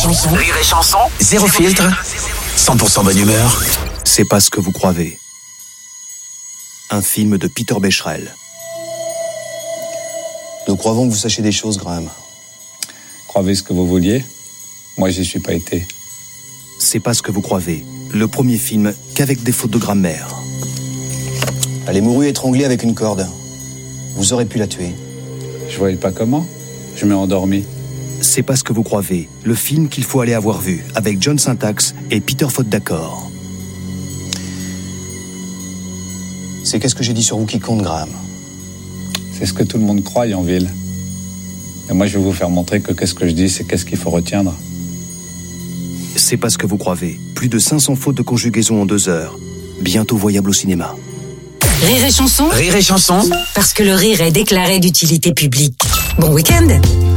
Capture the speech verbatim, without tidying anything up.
chanson. Rire et chanson. Zéro filtre. cent pour cent bonne humeur. C'est pas ce que vous croyez. Un film de Peter Becherel. Nous croyons que vous sachiez des choses, Graham. Croyez ce que vous vouliez. Moi, j'y suis pas été. C'est pas ce que vous croyez. Le premier film qu'avec des fautes de grammaire. Elle est mourue étranglée avec une corde. Vous aurez pu la tuer. Je voyais pas comment. Je m'ai endormi. C'est pas ce que vous croyez. Le film qu'il faut aller avoir vu, avec John Syntax et Peter Faute d'accord. C'est qu'est-ce que j'ai dit sur vous qui compte, Graham. C'est ce que tout le monde croit en ville. Et moi, je vais vous faire montrer que qu'est-ce que je dis, c'est qu'est-ce qu'il faut retenir. C'est pas ce que vous croyez. Plus de cinq cents fautes de conjugaison en deux heures. Bientôt voyable au cinéma. Rire et chanson. Rire et chanson. Parce que le rire est déclaré d'utilité publique. Bon week-end.